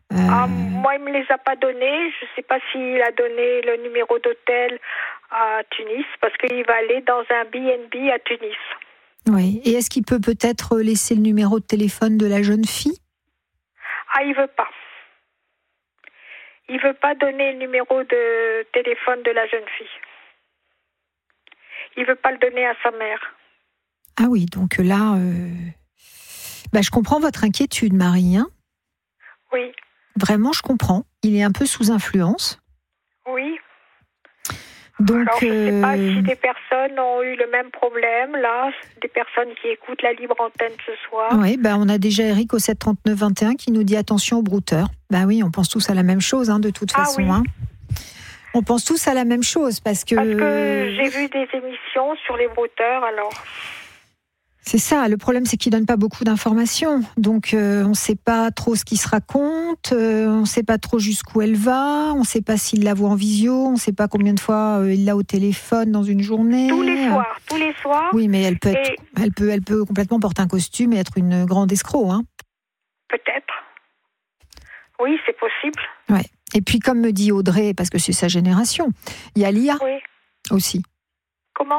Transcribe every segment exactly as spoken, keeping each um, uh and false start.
Euh... Ah, moi, il ne me les a pas donnés. Je ne sais pas s'il a donné le numéro d'hôtel à Tunis, parce qu'il va aller dans un B and B à Tunis. Oui. Et est-ce qu'il peut peut-être laisser le numéro de téléphone de la jeune fille ? Ah, il ne veut pas. Il ne veut pas donner le numéro de téléphone de la jeune fille. Il ne veut pas le donner à sa mère. Ah oui, donc là, euh... bah, je comprends votre inquiétude, Marie. Hein ? Oui. Vraiment, je comprends. Il est un peu sous influence. Oui. Donc, alors, je ne sais euh... pas si des personnes ont eu le même problème, là, des personnes qui écoutent la libre antenne ce soir. Oui, bah, on a déjà Eric au sept trente-neuf vingt et un qui nous dit attention aux brouteurs. Bah oui, on pense tous à la même chose, hein, de toute ah, façon. Oui. Hein. On pense tous à la même chose parce que... Parce que j'ai vu des émissions sur les brouteurs, alors... C'est ça, le problème c'est qu'ils ne donnent pas beaucoup d'informations. Donc euh, on ne sait pas trop ce qui se raconte, euh, on ne sait pas trop jusqu'où elle va, on ne sait pas s'il la voit en visio, on ne sait pas combien de fois euh, il l'a au téléphone dans une journée. Tous les soirs, tous les soirs. Oui, mais elle peut, être, et... elle peut, elle peut complètement porter un costume et être une grande escroc. Hein. Peut-être. Oui, c'est possible. Ouais. Et puis comme me dit Audrey, parce que c'est sa génération, il y a l'I A oui. aussi. Comment ?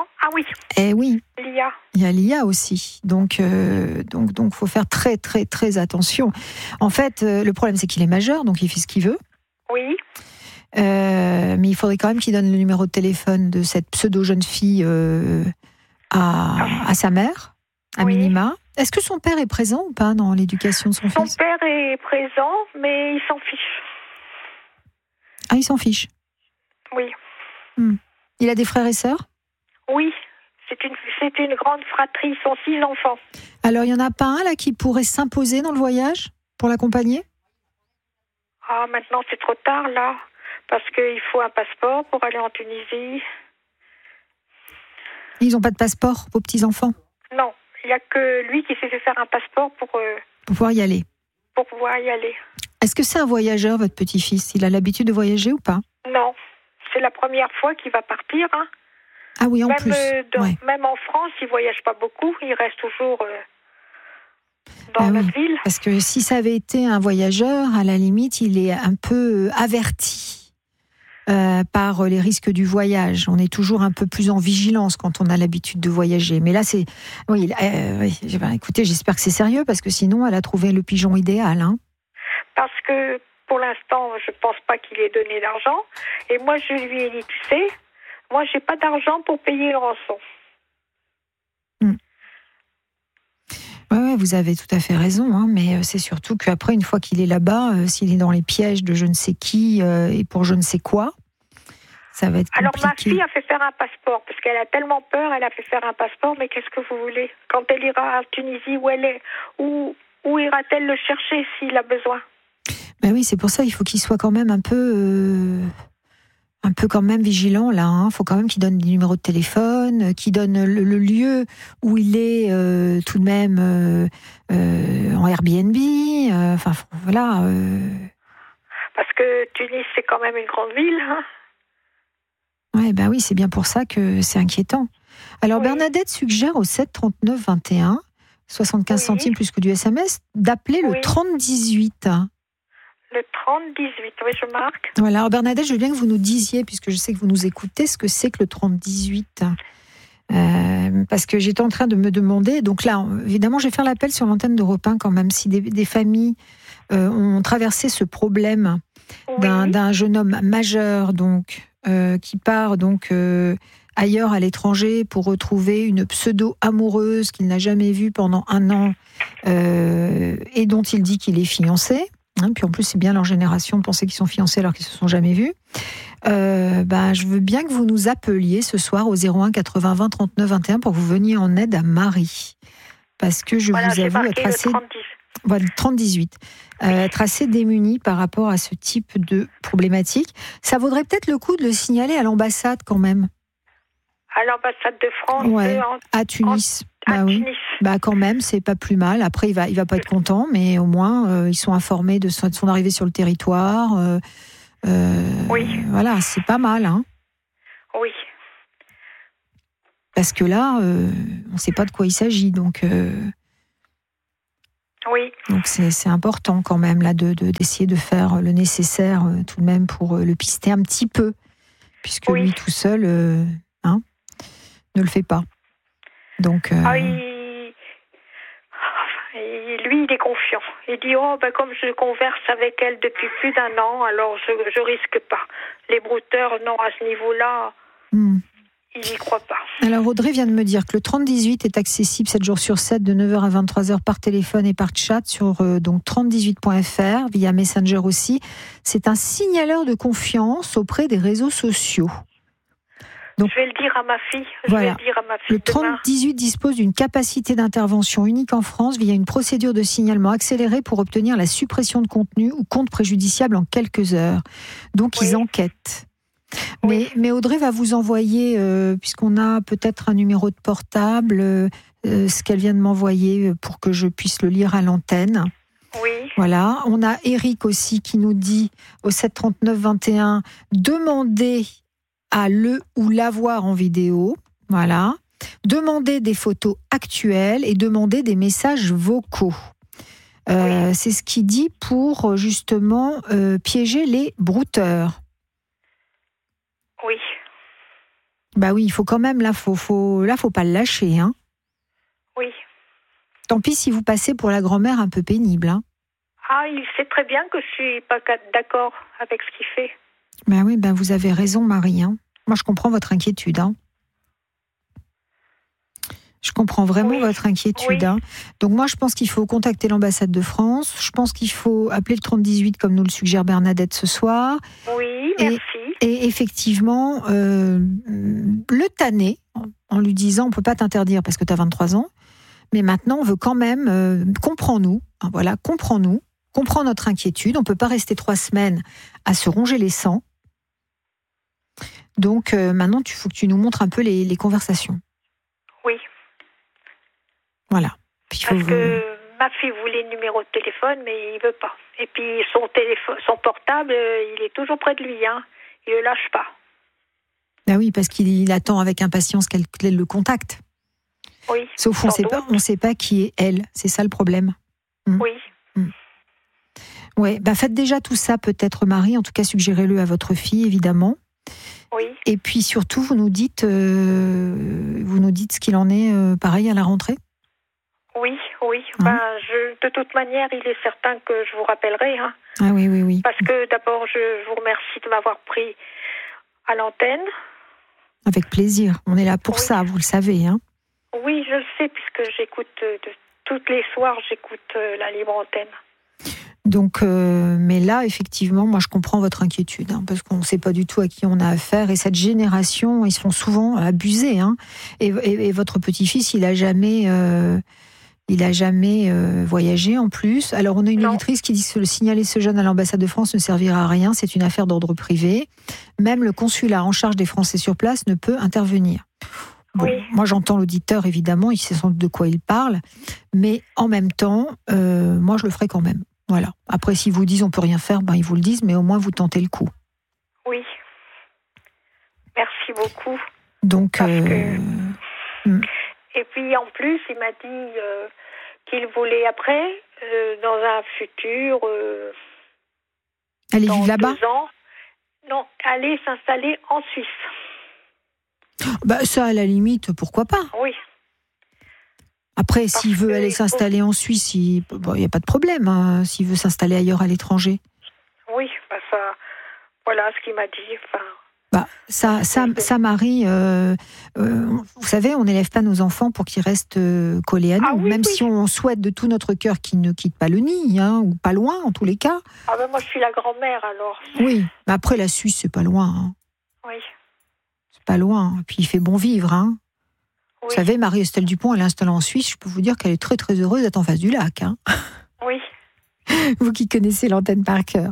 Ah oui. Eh oui. L'I A. Il y a l'I A aussi. Donc, euh, donc, donc, faut faire très, très, très attention. En fait, euh, le problème, c'est qu'il est majeur, donc il fait ce qu'il veut. Oui. Euh, mais il faudrait quand même qu'il donne le numéro de téléphone de cette pseudo-jeune fille euh, à, à sa mère, à oui. minima. Est-ce que son père est présent ou pas dans l'éducation de son, son fils ? Son père est présent, mais il s'en fiche. Ah, il s'en fiche ? Oui. Hmm. Il a des frères et sœurs ? Oui, c'est une, c'est une grande fratrie, ils sont six enfants. Alors, il n'y en a pas un là qui pourrait s'imposer dans le voyage pour l'accompagner ? Ah, maintenant c'est trop tard là, parce qu'il faut un passeport pour aller en Tunisie. Ils n'ont pas de passeport, vos petits-enfants ? Non, il n'y a que lui qui s'est fait faire un passeport pour... Euh, pour pouvoir y aller. Pour pouvoir y aller. Est-ce que c'est un voyageur, votre petit-fils ? Il a l'habitude de voyager ou pas ? Non, c'est la première fois qu'il va partir, hein. Ah oui, en même, plus. Euh, dans, ouais. Même en France, il ne voyage pas beaucoup. Il reste toujours euh, dans ah notre oui, ville. Parce que si ça avait été un voyageur, à la limite, il est un peu averti euh, par les risques du voyage. On est toujours un peu plus en vigilance quand on a l'habitude de voyager. Mais là, c'est... Oui, euh, oui. Ben, écoutez, j'espère que c'est sérieux, parce que sinon, elle a trouvé le pigeon idéal. Hein. Parce que, pour l'instant, je ne pense pas qu'il ait donné d'argent. Et moi, je lui ai dit, tu sais... Moi, je n'ai pas d'argent pour payer une rançon. Mmh. Oui, ouais, vous avez tout à fait raison, hein, mais c'est surtout qu'après, une fois qu'il est là-bas, euh, s'il est dans les pièges de je ne sais qui euh, et pour je ne sais quoi, ça va être compliqué. Alors, ma fille a fait faire un passeport, parce qu'elle a tellement peur, elle a fait faire un passeport, mais qu'est-ce que vous voulez ? Quand elle ira en Tunisie, où elle est, où, où ira-t-elle le chercher s'il a besoin ? Ben oui, c'est pour ça, il faut qu'il soit quand même un peu... Euh... un peu quand même vigilant là, il hein. faut quand même qu'il donne des numéros de téléphone, qu'il donne le, le lieu où il est euh, tout de même euh, euh, en Airbnb, euh, enfin voilà. Euh... Parce que Tunis c'est quand même une grande ville. Hein. Ouais, bah oui, c'est bien pour ça que c'est inquiétant. Alors oui. Bernadette suggère au sept trente-neuf vingt et un, soixante-quinze oui. centimes plus que du S M S, d'appeler oui. le trente dix-huit. Le trente dix-huit, oui, je marque. Voilà, alors Bernadette, je veux bien que vous nous disiez, puisque je sais que vous nous écoutez, ce que c'est que le trente dix-huit. Euh, parce que j'étais en train de me demander, donc là, évidemment, je vais faire l'appel sur l'antenne d'Europe un quand même, si des, des familles euh, ont traversé ce problème oui. d'un, d'un jeune homme majeur, donc, euh, qui part donc euh, ailleurs à l'étranger pour retrouver une pseudo-amoureuse qu'il n'a jamais vue pendant un an euh, et dont il dit qu'il est fiancé. Hein, puis en plus, c'est bien leur génération de penser qu'ils sont fiancés alors qu'ils ne se sont jamais vus. Euh, bah, je veux bien que vous nous appeliez ce soir au zéro un quatre-vingts vingt trente-neuf vingt et un pour que vous veniez en aide à Marie. Parce que je voilà, vous avoue être assez... Voilà, trente dix-huit. Euh, être assez démunie par rapport à ce type de problématique. Ça vaudrait peut-être le coup de le signaler à l'ambassade quand même. À l'ambassade de France ouais, en... à Tunis. En... Bah à oui. Tunis. Bah quand même, c'est pas plus mal. Après, il va, il va pas être content, mais au moins euh, ils sont informés de son, de son arrivée sur le territoire. Euh, euh, oui. Voilà, c'est pas mal, hein. Oui. Parce que là, euh, on ne sait pas de quoi il s'agit, donc. Euh... Oui. Donc c'est, c'est important quand même là de, de, d'essayer de faire le nécessaire euh, tout de même pour euh, le pister un petit peu, puisque oui. lui tout seul euh, hein, ne le fait pas. Donc, euh... ah, il... Et lui, il est confiant. Il dit, oh, ben, comme je converse avec elle depuis plus d'un an, alors je ne risque pas. Les brouteurs, non, à ce niveau-là, hmm. il n'y croit pas. Alors, Audrey vient de me dire que le trente dix-huit est accessible sept jours sur sept, de neuf heures à vingt-trois heures par téléphone et par chat sur euh, donc trente dix-huit point f r, via Messenger aussi. C'est un signaleur de confiance auprès des réseaux sociaux. Donc, je vais le dire à ma fille. Je voilà. vais le dire à ma fille le trente dix-huit dispose d'une capacité d'intervention unique en France via une procédure de signalement accélérée pour obtenir la suppression de contenu ou compte préjudiciable en quelques heures. Donc, oui. ils enquêtent. Mais, oui. mais Audrey va vous envoyer, euh, puisqu'on a peut-être un numéro de portable, euh, ce qu'elle vient de m'envoyer pour que je puisse le lire à l'antenne. Oui. Voilà. On a Eric aussi qui nous dit au sept trente-neuf vingt et un, demandez à le ou la voir en vidéo, voilà. Demandez des photos actuelles et demandez des messages vocaux. Euh, oui. C'est ce qu'il dit pour justement euh, piéger les brouteurs. Oui. Bah oui, il faut quand même, là, faut, faut, là, faut pas le lâcher, hein. Oui. Tant pis si vous passez pour la grand-mère un peu pénible, hein. Ah, il sait très bien que je suis pas d'accord avec ce qu'il fait. Ben oui, ben vous avez raison, Marie. Hein. Moi, je comprends votre inquiétude. Hein. Je comprends vraiment oui. votre inquiétude. Oui. Hein. Donc moi, je pense qu'il faut contacter l'ambassade de France. Je pense qu'il faut appeler le trente dix-huit, comme nous le suggère Bernadette ce soir. Oui, merci. Et, et effectivement, euh, le tanner, en lui disant, on ne peut pas t'interdire parce que tu as vingt-trois ans, mais maintenant, on veut quand même, euh, comprends-nous, hein, voilà, comprends-nous, comprends notre inquiétude. On ne peut pas rester trois semaines à se ronger les sangs. Donc euh, maintenant, il faut que tu nous montres un peu les, les conversations. Oui. Voilà. Puis, Parce faut... que ma fille voulait le numéro de téléphone, mais il ne veut pas. Et puis son, téléphone, son portable, il est toujours près de lui. Hein. Il ne le lâche pas. Ah oui, parce qu'il attend avec impatience qu'elle, qu'elle le contacte. Oui. Sauf qu'on ne sait pas qui est elle. C'est ça le problème. Mmh. Oui. Mmh. Ouais, bah faites déjà tout ça peut-être, Marie. En tout cas, suggérez-le à votre fille, évidemment. Oui. Et puis surtout, vous nous dites, euh, vous nous dites ce qu'il en est, euh, pareil à la rentrée. Oui, oui. Hein? Ben, je, de toute manière, il est certain que je vous rappellerai. Hein. Ah oui, oui, oui. Parce que d'abord, je vous remercie de m'avoir pris à l'antenne. Avec plaisir. On est là pour oui. ça, vous le savez, hein. Oui, je le sais, puisque j'écoute euh, de, toutes les soirs, j'écoute euh, la libre antenne. Donc, euh, mais là, effectivement, moi, je comprends votre inquiétude, hein, parce qu'on ne sait pas du tout à qui on a affaire. Et cette génération, ils se font souvent abuser. Hein. Et, et, et votre petit-fils, il a jamais, euh, il a jamais euh, voyagé en plus. Alors, on a une non. auditrice qui dit que signaler ce jeune à l'ambassade de France ne servira à rien. C'est une affaire d'ordre privé. Même le consulat en charge des Français sur place ne peut intervenir. Bon, oui. Moi, j'entends l'auditeur, évidemment, il sait sans doute de quoi il parle. Mais en même temps, euh, moi, je le ferai quand même. Voilà. Après, s'ils vous disent on peut rien faire, ben ils vous le disent, mais au moins vous tentez le coup. Oui. Merci beaucoup. Donc. Euh... Que... Et puis en plus, il m'a dit euh, qu'il voulait après, euh, dans un futur. Euh, aller vivre là-bas. Deux ans, non, aller s'installer en Suisse. Bah ça, à la limite, pourquoi pas. Oui. Après, Parce s'il veut aller s'installer en Suisse, il n'y bon, a pas de problème. Hein, s'il veut s'installer ailleurs à l'étranger. Oui, bah ça, voilà ce qu'il m'a dit. Enfin, bah, ça, ça, ça, Marie, euh, euh, vous savez, on n'élève pas nos enfants pour qu'ils restent euh, collés à nous. Ah, oui, même oui. si on souhaite de tout notre cœur qu'ils ne quittent pas le nid, hein, ou pas loin, en tous les cas. Ah ben moi, je suis la grand-mère, alors. Oui, mais après, la Suisse, c'est pas loin. Hein. Oui. C'est pas loin. Puis il fait bon vivre, hein. Oui. Vous savez, Marie-Estelle Dupont, elle est installée en Suisse. Je peux vous dire qu'elle est très très heureuse d'être en face du lac. Hein. Oui. Vous qui connaissez l'antenne par cœur.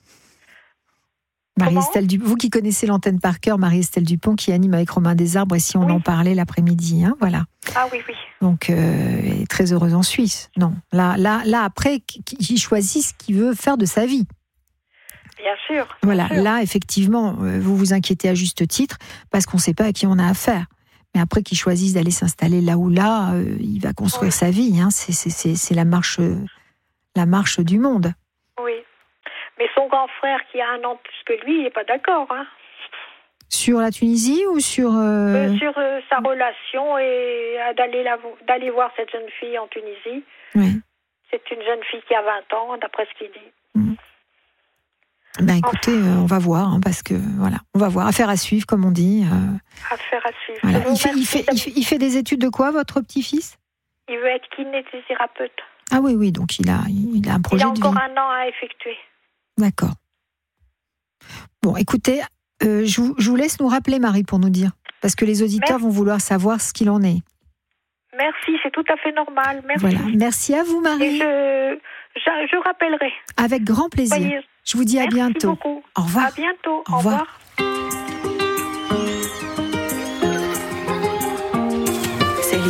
Marie-Estelle Dupont, vous qui connaissez l'antenne par cœur, Marie-Estelle Dupont qui anime avec Romain Desarbres, et si on oui. en parlait l'après-midi, hein, voilà. Ah oui, oui. Donc, euh, elle est très heureuse en Suisse. Non, là, là, là après, il choisit ce qu'il veut faire de sa vie. Bien sûr. Bien voilà, sûr. Là, effectivement, vous vous inquiétez à juste titre parce qu'on ne sait pas à qui on a affaire. Mais après qu'il choisisse d'aller s'installer là ou là, euh, il va construire oui. sa vie. Hein. C'est, c'est, c'est, c'est la marche, la marche du monde. Oui. Mais son grand frère, qui a un an plus que lui, il n'est pas d'accord. Hein. Sur la Tunisie ou sur... Euh... Euh, sur euh, sa relation et euh, d'aller, la, d'aller voir cette jeune fille en Tunisie. Oui. C'est une jeune fille qui a vingt ans, d'après ce qu'il dit. Mmh. Ben écoutez, enfin. euh, on va voir, hein, parce que voilà, on va voir. Affaire à suivre, comme on dit. Euh... Affaire à suivre. Voilà. Il, fait, il, fait, il, fait, il fait des études de quoi, votre petit-fils ? Il veut être kinésithérapeute. Ah oui, oui, donc il a, il a un projet de vie. Il a encore un an à effectuer. D'accord. Bon, écoutez, euh, je, vous, je vous laisse nous rappeler, Marie, pour nous dire. Parce que les auditeurs Merci. vont vouloir savoir ce qu'il en est. Merci, c'est tout à fait normal. Merci. Voilà. Merci à vous, Marie. Et je, je, je rappellerai. Avec grand plaisir. Voyez. Je vous dis à Merci bientôt. Beaucoup. Au revoir. À bientôt. Au revoir. Au revoir.